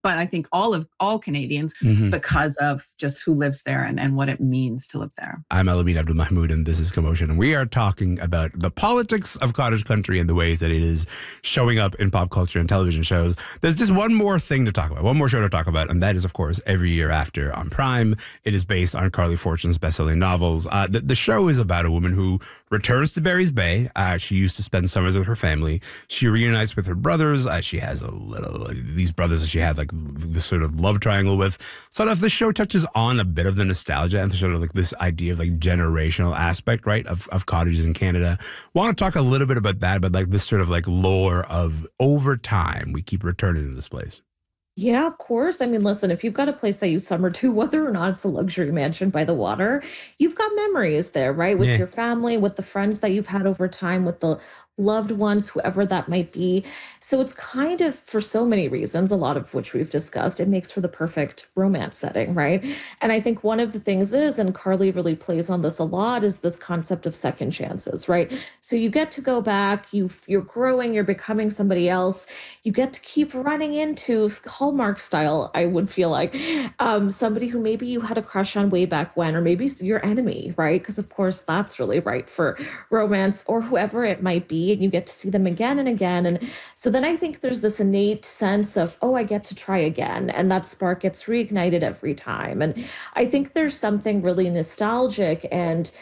but I think all Canadians because of just who lives there and what it means to live there. I'm Elamine Abdul-Mahmoud, and this is Commotion. And we are talking about the politics of cottage country and the ways that it is showing up in pop culture and television shows. There's just one more thing to talk about, one more show to talk about, and that is, of course, Every Year After on Prime. It is based on Carly Fortune's best-selling novels. The show is about a woman who returns to Barry's Bay. She used to spend summers with her family. She reunites with her brothers. She has these brothers that she had like this sort of love triangle with. Sort of the show touches on a bit of the nostalgia and sort of like this idea of like generational aspect, right, of cottages in Canada. Want to talk a little bit about that, but like this sort of like lore of over time we keep returning to this place. Yeah, of course. I mean, listen, if you've got a place that you summer to, whether or not it's a luxury mansion by the water, you've got memories there, right? With your family, with the friends that you've had over time, with the loved ones, whoever that might be. So it's kind of, for so many reasons, a lot of which we've discussed, it makes for the perfect romance setting, right? And I think one of the things is, and Carly really plays on this a lot, is this concept of second chances, right? So you get to go back, you're growing, you're becoming somebody else. You get to keep running into Hallmark style, I would feel like, somebody who maybe you had a crush on way back when, or maybe your enemy, right? Because of course that's really right for romance, or whoever it might be. And you get to see them again and again. And so then I think there's this innate sense of, oh, I get to try again. And that spark gets reignited every time. And I think there's something really nostalgic and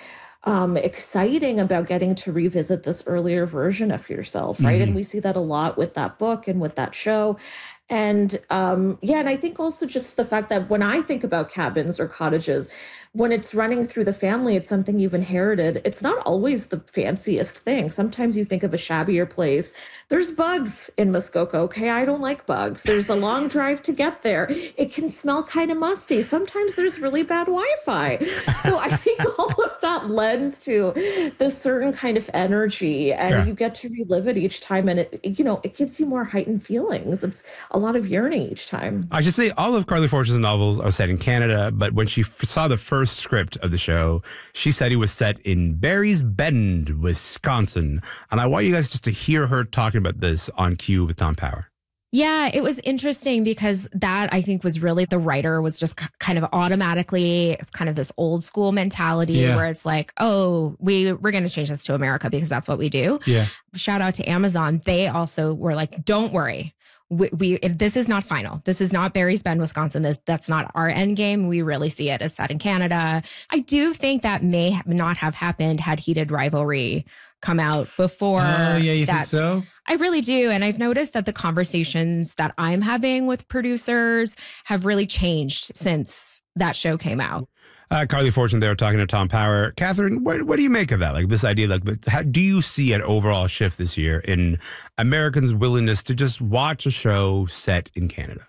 exciting about getting to revisit this earlier version of yourself, right? And we see that a lot with that book and with that show. And and I think also just the fact that when I think about cabins or cottages, when it's running through the family, it's something you've inherited. It's not always the fanciest thing. Sometimes you think of a shabbier place. There's bugs in Muskoka. Okay, I don't like bugs. There's a long drive to get there. It can smell kind of musty. Sometimes there's really bad Wi-Fi. So I think all of that lends to this certain kind of energy, and you get to relive it each time. And it gives you more heightened feelings. It's a lot of yearning each time. I should say all of Carly Fortune's novels are set in Canada, but when she saw the first script of the show, she said it was set in Barry's Bend, Wisconsin. And I want you guys just to hear her talking about this on Q with Tom Power. Yeah, it was interesting because that, I think, was really, the writer was just kind of automatically, it's kind of this old school mentality where it's like, oh, we're going to change this to America because that's what we do. Yeah. Shout out to Amazon. They also were like, don't worry. This is not final. This is not Barry's Bend, Wisconsin. That's not our end game. We really see it as set in Canada. I do think that may not have happened had Heated Rivalry come out before. Oh, yeah, you think so? I really do. And I've noticed that the conversations that I'm having with producers have really changed since that show came out. Carly Fortune there talking to Tom Power. Catherine, what do you make of that? Like this idea, like how do you see an overall shift this year in Americans' willingness to just watch a show set in Canada?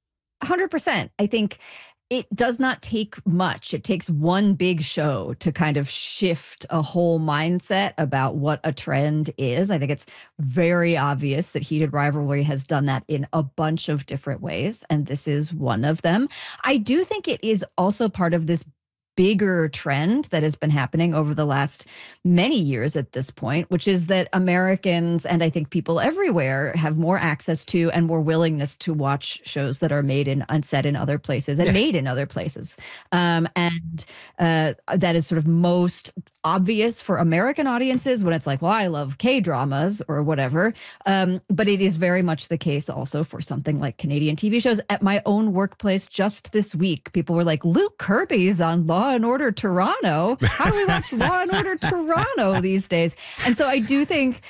100%. I think it does not take much. It takes one big show to kind of shift a whole mindset about what a trend is. I think it's very obvious that Heated Rivalry has done that in a bunch of different ways, and this is one of them. I do think it is also part of this bigger trend that has been happening over the last many years at this point, which is that Americans, and I think people everywhere, have more access to and more willingness to watch shows that are made in and set in other places and made in other places. And that is sort of most obvious for American audiences when it's like, well, I love K-dramas or whatever. But it is very much the case also for something like Canadian TV shows. At my own workplace just this week, people were like, Luke Kirby's on Law and Order Toronto. How do we watch Law and Order Toronto these days? And so I do think,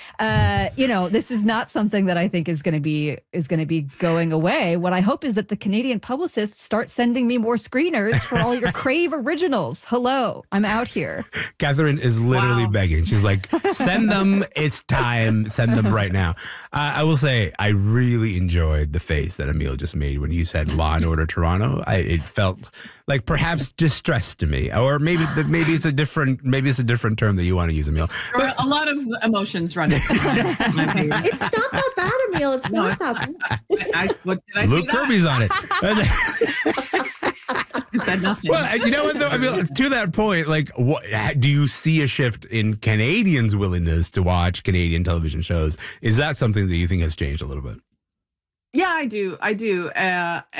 this is not something that I think is going to be going away. What I hope is that the Canadian publicists start sending me more screeners for all your Crave originals. Hello, I'm out here. Catherine is literally begging. She's like, send them. It's time. Send them right now. I will say, I really enjoyed the face that Emile just made when you said Law and Order Toronto. It felt like perhaps distress to me, or maybe it's a different term that you want to use, Emile. There are a lot of emotions running. It's not that bad, Emile. It's not that bad. What did I Luke say? Kirby's on it. I said nothing. Well, you know what, though? I mean, to that point, like, do you see a shift in Canadians' willingness to watch Canadian television shows? Is that something that you think has changed a little bit? Yeah, I do. I do.